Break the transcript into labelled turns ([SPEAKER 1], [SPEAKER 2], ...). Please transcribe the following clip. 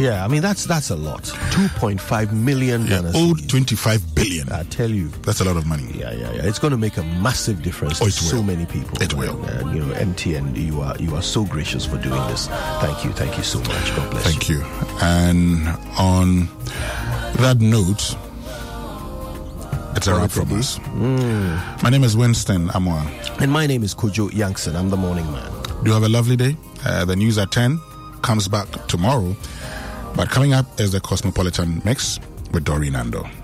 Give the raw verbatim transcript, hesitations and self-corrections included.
[SPEAKER 1] Yeah, I mean, that's that's a lot. two point five million
[SPEAKER 2] Yeah,
[SPEAKER 1] Ghana
[SPEAKER 2] owed
[SPEAKER 1] cedis.
[SPEAKER 2] twenty-five billion.
[SPEAKER 1] I tell you.
[SPEAKER 2] That's a lot of money.
[SPEAKER 1] Yeah, yeah, yeah. It's going to make a massive difference
[SPEAKER 2] Oh,
[SPEAKER 1] to
[SPEAKER 2] it
[SPEAKER 1] so
[SPEAKER 2] will.
[SPEAKER 1] many people.
[SPEAKER 2] It will.
[SPEAKER 1] And, uh, you know, M T N, you are you are so gracious for doing this. Thank you, thank you so much. God bless
[SPEAKER 2] Thank you. And on that note, it's a wrap from us.
[SPEAKER 1] Mm.
[SPEAKER 2] My name is Winston Amwa.
[SPEAKER 1] And my name is Kojo Yankson. I'm the morning man.
[SPEAKER 2] Do have a lovely day. Uh, the news at ten comes back tomorrow. But coming up is the Cosmopolitan Mix with Doreen Ando.